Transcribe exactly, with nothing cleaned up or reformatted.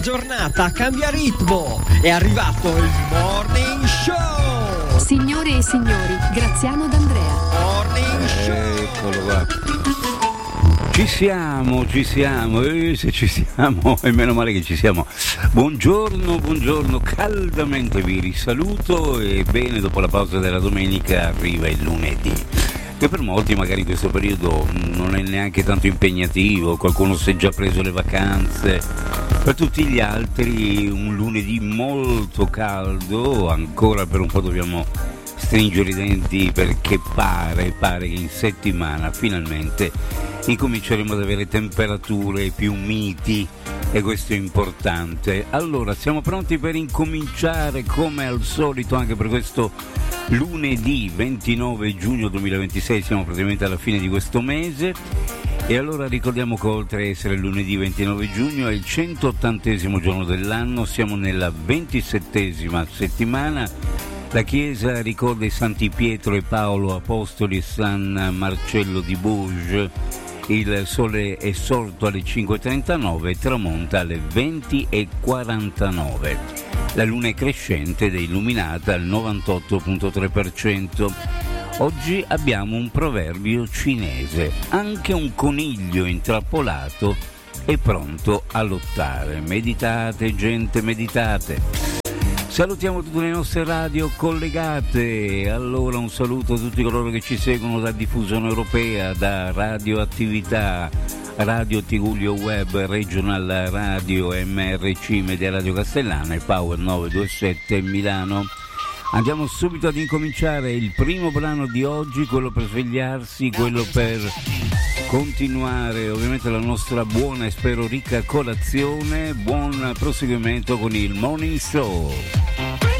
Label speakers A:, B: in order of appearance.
A: Giornata cambia ritmo, è arrivato il Morning Show.
B: Signore e signori, Graziano D'Andrea.
A: Morning Show.
C: Eccolo qua. Ci siamo, ci siamo, e se ci siamo, e meno male che ci siamo. Buongiorno, buongiorno, caldamente vi risaluto e bene, dopo la pausa della domenica arriva il lunedì, che per molti magari in questo periodo non è neanche tanto impegnativo, qualcuno si è già preso le vacanze, per tutti gli altri un lunedì molto caldo, ancora per un po' dobbiamo stringere i denti perché pare, pare che in settimana finalmente incominceremo ad avere temperature più miti e questo è importante. Allora, siamo pronti per incominciare come al solito anche per questo lunedì ventinove giugno duemilaventisei, siamo praticamente alla fine di questo mese e allora ricordiamo che oltre a essere lunedì ventinove giugno è il centottantesimo giorno dell'anno, siamo nella ventisettesima settimana. La Chiesa ricorda i Santi Pietro e Paolo Apostoli e San Marcello di Bourges. Il sole è sorto alle cinque e trentanove e tramonta alle venti e quarantanove. La luna è crescente ed è illuminata al novantotto virgola tre per cento. Oggi abbiamo un proverbio cinese: anche un coniglio intrappolato è pronto a lottare. Meditate, gente, meditate. Salutiamo tutte le nostre radio collegate. Allora un saluto a tutti coloro che ci seguono da Diffusione Europea, da Radioattività, Radio Tigullio Web, Regional Radio, M R C, Media Radio Castellana e Power novecentoventosette Milano. Andiamo subito ad incominciare il primo brano di oggi, quello per svegliarsi, quello per continuare ovviamente la nostra buona e spero ricca colazione. Buon proseguimento con il Morning Show.